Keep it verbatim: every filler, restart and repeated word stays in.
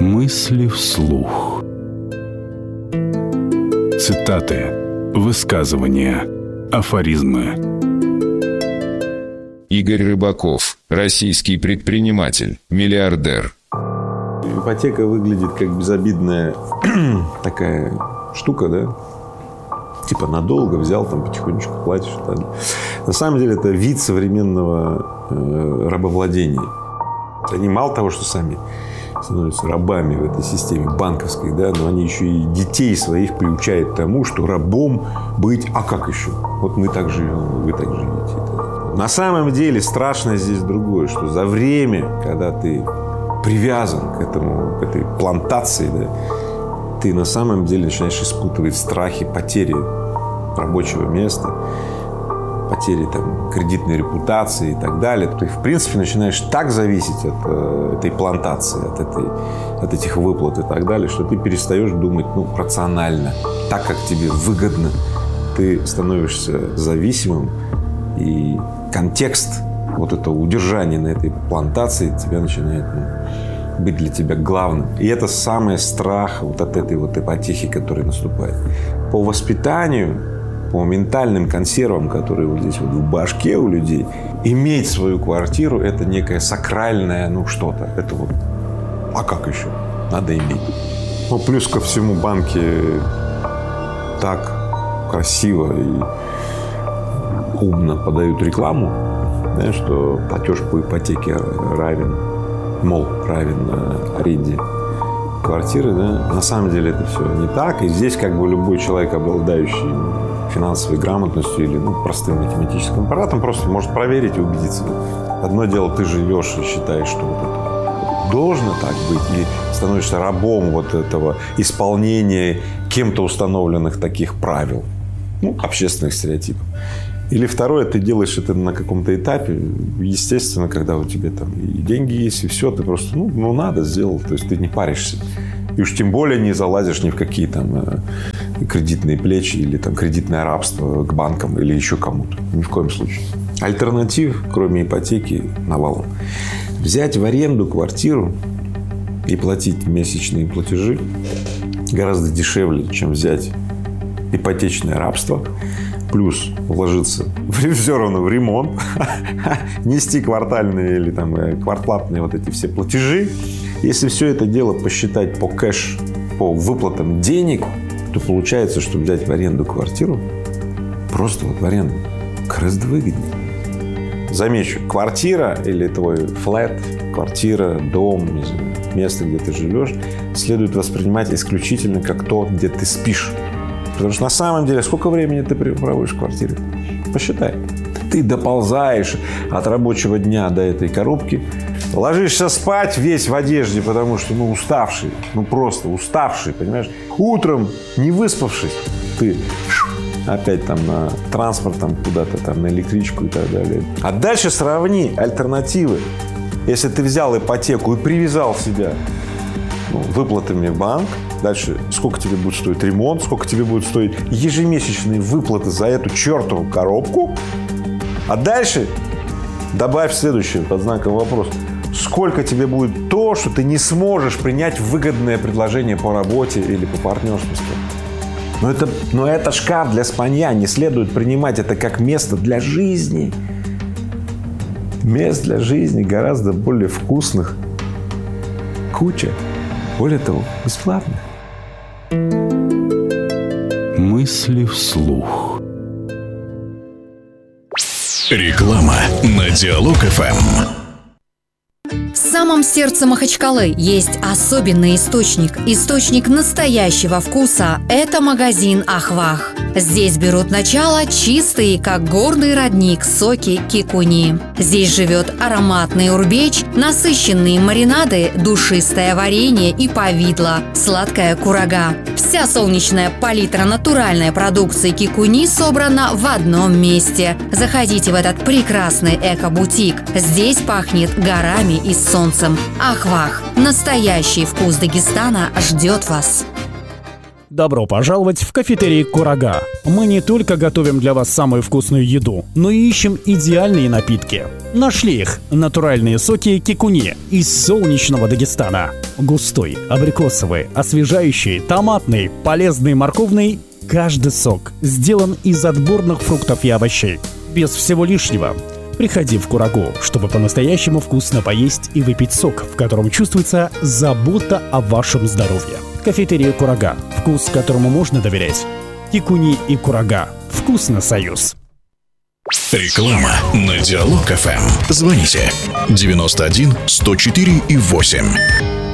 Мысли вслух. Цитаты, высказывания, афоризмы. Игорь Рыбаков, российский предприниматель, миллиардер. Ипотека выглядит как безобидная такая штука, да? Типа надолго взял, там потихонечку платишь. Так. На самом деле это вид современного э, рабовладения. Они мало того, что сами становятся рабами в этой системе банковской, да, но они еще и детей своих приучают к тому, что рабом быть, а как еще? Вот мы так живем, вы так живете. На самом деле страшно здесь другое, что за время, когда ты привязан к этому, к этой плантации, да, ты на самом деле начинаешь испытывать страхи потери рабочего места, потери там, кредитной репутации и так далее. Ты, в принципе, начинаешь так зависеть от э, этой плантации, от, этой, от этих выплат и так далее, что ты перестаешь думать ну, рационально, так, как тебе выгодно. Ты становишься зависимым, и контекст вот этого удержания на этой плантации тебя начинает ну, быть для тебя главным. И это самый страх вот от этой вот ипотеки, которая наступает. По воспитанию, по ментальным консервам, которые вот здесь вот в башке у людей, иметь свою квартиру – это некое сакральное, ну, что-то. Это вот, а как еще? Надо иметь. Ну, плюс ко всему банки так красиво и умно подают рекламу, да, что платеж по ипотеке равен, мол, равен аренде квартиры. Да. На самом деле это все не так. И здесь как бы любой человек, обладающий финансовой грамотностью или ну, простым математическим аппаратом, просто может проверить и убедиться. Одно дело, ты живешь и считаешь, что вот это должно так быть, и становишься рабом вот этого исполнения кем-то установленных таких правил, ну, общественных стереотипов. Или второе, ты делаешь это на каком-то этапе, естественно, когда у тебя там и деньги есть, и все, ты просто, ну, ну надо, сделал, то есть ты не паришься. И уж тем более не залазишь ни в какие там кредитные плечи или там кредитное рабство к банкам или еще кому-то. Ни в коем случае. Альтернатив, кроме ипотеки, навалом. Взять в аренду квартиру и платить месячные платежи гораздо дешевле, чем взять ипотечное рабство. Плюс вложиться все равно в ремонт, нести квартальные или там квартплатные вот эти все платежи. Если все это дело посчитать по кэш, по выплатам денег, то получается, что взять в аренду квартиру, просто вот в аренду, гораздо выгоднее. Замечу, квартира или твой флэт, квартира, дом, место, где ты живешь, следует воспринимать исключительно как то, где ты спишь. Потому что на самом деле, сколько времени ты проводишь в квартире? Посчитай. Ты доползаешь от рабочего дня до этой коробки, ложишься спать весь в одежде, потому что, ну, уставший, ну, просто уставший, понимаешь? Утром, не выспавшись, ты опять там на транспорт, там куда-то там на электричку и так далее. А дальше сравни альтернативы. Если ты взял ипотеку и привязал себя ну, выплатами в банк, дальше сколько тебе будет стоить ремонт, сколько тебе будет стоить ежемесячные выплаты за эту чертову коробку, а дальше добавь следующее под знаком вопроса. Сколько тебе будет то, что ты не сможешь принять выгодное предложение по работе или по партнерству с кем-то. Но это, но это шкаф для спанья. Не следует принимать это как место для жизни. Мест для жизни гораздо более вкусных. Куча. Более того, бесплатно. Мысли вслух. Реклама на Диалог-ФМ. В самом сердце Махачкалы есть особенный источник. Источник настоящего вкуса – это магазин «Ахвах». Здесь берут начало чистые, как горный родник, соки кикуни. Здесь живет ароматный урбеч, насыщенные маринады, душистое варенье и повидло, сладкая курага. Вся солнечная палитра натуральной продукции кикуни собрана в одном месте. Заходите в этот прекрасный эко-бутик. Здесь пахнет горами и солнцем. Ахвах. Настоящий вкус Дагестана ждет вас. Добро пожаловать в кафетерий «Курага». Мы не только готовим для вас самую вкусную еду, но и ищем идеальные напитки. Нашли их – натуральные соки кикуни из солнечного Дагестана. Густой, абрикосовый, освежающий, томатный, полезный, морковный – каждый сок сделан из отборных фруктов и овощей. Без всего лишнего. Приходи в Курагу, чтобы по-настоящему вкусно поесть и выпить сок, в котором чувствуется забота о вашем здоровье. Кафетерия «Курага». Вкус, которому можно доверять. Кикуни и Курага. Вкусно, союз. Реклама на Диалог эф эм. Звоните девяносто один сто четыре и восемь.